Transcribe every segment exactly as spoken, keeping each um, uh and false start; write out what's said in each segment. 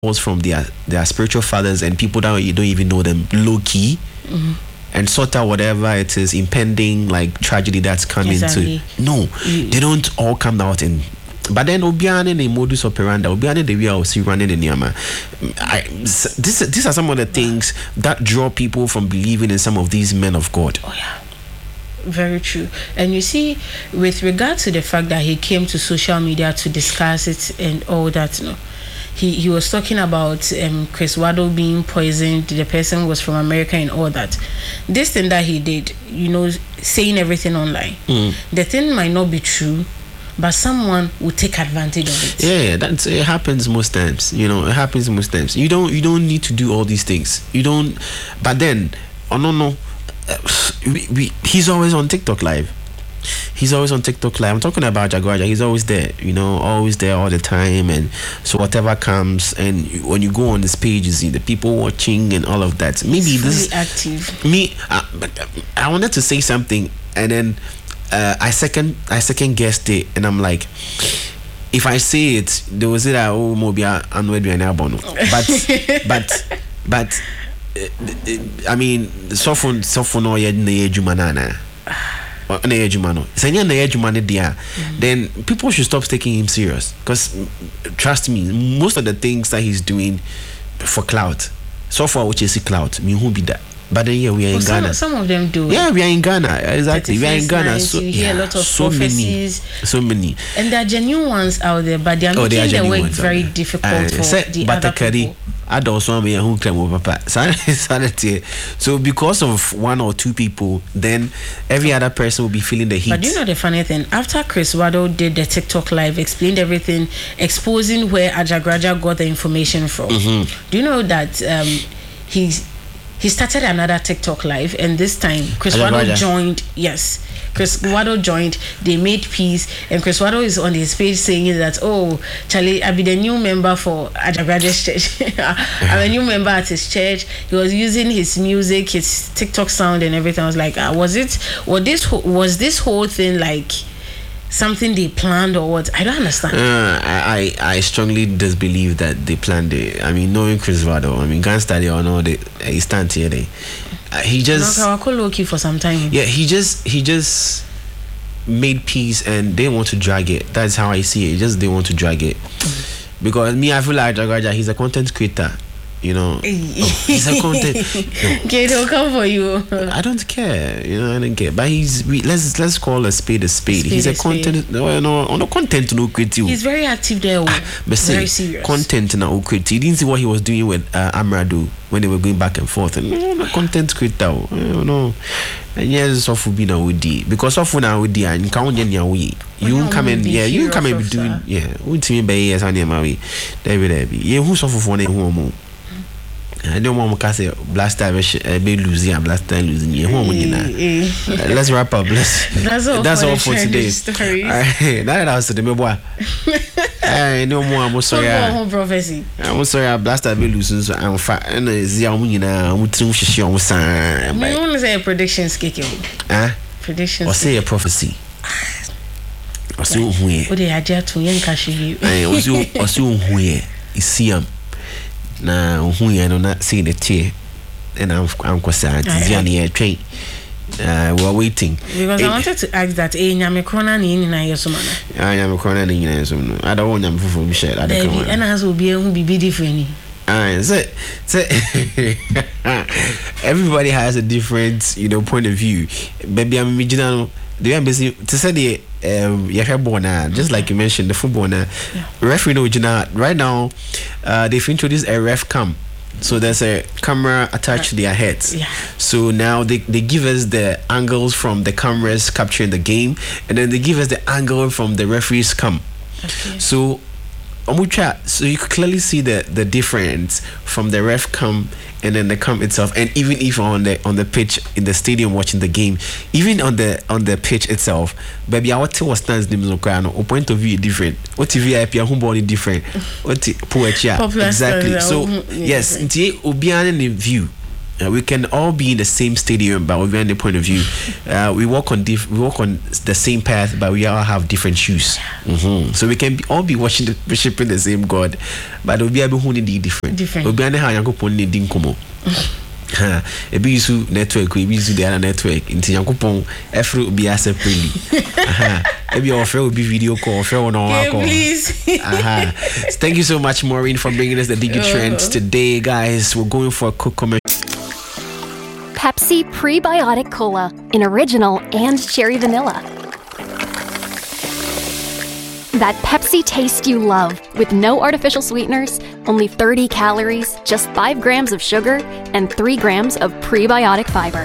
from their their spiritual fathers and people that you don't even know them low key, mm-hmm. and sort out whatever it is impending like tragedy that's coming exactly. to no mm-hmm. they don't all come out and but then obiane the modus operandi obiane the way I see running the Niyama. I this these are some of the things that draw people from believing in some of these men of God. Oh yeah, very true. And you see, with regard to the fact that he came to social media to discuss it and all that, you know, he he was talking about um, Chris Waddle being poisoned. The person was from America and all that. This thing that he did, you know, saying everything online, mm. the thing might not be true, but someone will take advantage of it. Yeah, that's it. Happens most times. You know, it happens most times. You don't you don't need to do all these things. You don't. But then, oh no no, uh, we, we he's always on TikTok live. He's always on TikTok live. I'm talking about Jaguar. He's always there. You know, always there all the time. And so whatever comes, and when you go on this page, you see the people watching and all of that. Maybe he's this really active. Me, uh, but I wanted to say something, and then. Uh, I second I second guessed it, and I'm like, if I say it, they will say that oh Mobia I'm not doing abono. But but but uh, I mean, so for so for no yet na ejumanana. Na ejumano. Senya na ejumane dia. Then people should stop taking him serious, because trust me, most of the things that he's doing for clout, so far which is clout, me who be that. But then, yeah, we are well, in some, Ghana. Some of them do. Yeah, we are in Ghana. Exactly. We are in Ghana. So you hear yeah, a lot of so prophecies. Many, so many. And there are genuine ones out there, but they are oh, making they are the work ones, very uh, difficult uh, for say, the but other people. I don't want me who claim papa. So because of one or two people, then every other person will be feeling the heat. But you know the funny thing? After Chris Waddle did the TikTok live, explained everything, exposing where Ajagraja got the information from. Mm-hmm. Do you know that um, he's He started another TikTok live, and this time Chris Waddle joined. Yes, Chris Waddle joined. They made peace, and Chris Waddle is on his page saying that, "Oh, Charlie, I'll be the new member for Ajagraja's church. I'm a new member at his church." He was using his music, his TikTok sound, and everything. I was like, ah, "Was it? Was this? Was this whole thing like?" Something they planned or what? I don't understand. Uh, I, I I strongly disbelieve that they planned it. I mean, knowing Chris Waddle, I mean, Gangsta or no, they he stands here. They, uh, he just. No, I call Loki for some time. Yeah, he just he just made peace, and they want to drag it. That's how I see it. Just they want to drag it, mm-hmm. because me, I feel like Jagaja, he's a content creator. You know, oh, he's a content. No. Okay, he'll come for you. I don't care. You know, I don't care. But he's we, let's let's call a spade a spade. spade he's a, a content. Spade. No, no, on a content no creative. He's very active there. Ah, but very say, serious. Content no creative. You didn't see what he was doing with uh, Amrado when they were going back and forth. And no, content creator. You know. And yes, so for being a woody because of when I would do and count your way. You come and yeah, you come and be doing yeah. Would me by years on your marry. There will be. Yeah, who's off for one home. I don't want to say blast time be losing and blast time losing. Let's wrap up. Let's that's all, that's for, all for today. Alright, now that I was to the boy. I no more. I'm sorry. I'm prophecy. I'm sorry. I blast time be losing. So I'm fat. And the young na I'm trying to show you something. We want to say a prediction, kicking. Huh? Predictions. Or say a prophecy. Or say who? What they are just to young cashi. I was you. Or say who? Is see him. Na who you know not see the tea, and I'm I'm concerned. Train. Uh, we're waiting. Because it, I wanted to ask that. Eh, nyame krona ni ni na yesumana. Ah, nyame krona ni na yesumana. I don't want nyame fufu be shared. I don't want. And as will be who be different. Ah, so so everybody has a different, you know, point of view. Baby, I'm original. The embassy to say the um yeah, just like you mentioned the football now. Yeah. Referee original right now, uh, they've introduced a ref cam. So there's a camera attached to their heads. Yeah. So now they, they give us the angles from the cameras capturing the game, and then they give us the angle from the referee's cam. Okay. So so you could clearly see the, the difference from the ref cam and then the cam itself, and even if on the on the pitch in the stadium watching the game, even on the on the pitch itself, baby, what was stands names no point of view different. What V I P who body different. What poetry exactly. So yes, nti obiane ne view. Uh, we can all be in the same stadium, but we're on the point of view. Uh, we walk on diff- we walk on the same path, but we all have different shoes. Mm-hmm. So we can be, all be watching the worshiping the same God, but we'll be able to different. Different. We'll be on the high and a bisu network, we use the other network. Into Yankupon, Efro be as separately. Maybe your friend will be video call, friend on our call. Please. Uh-huh. Thank you so much, Maureen, for bringing us the Digi Trends today, guys. We're going for a quick commercial. Pepsi Prebiotic Cola in original and cherry vanilla. That Pepsi taste you love with no artificial sweeteners, only thirty calories, just five grams of sugar, and three grams of prebiotic fiber.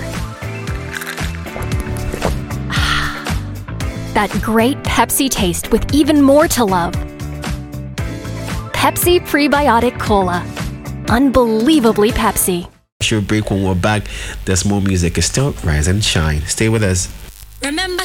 That great Pepsi taste with even more to love. Pepsi Prebiotic Cola. Unbelievably Pepsi. Break when we're back. There's more music. It's still Rise and Shine. Stay with us. Remember